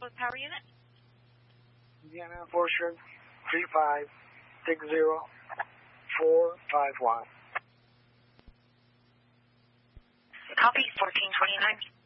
What power unit? Indiana Fortune 3560451. Copy, 1429.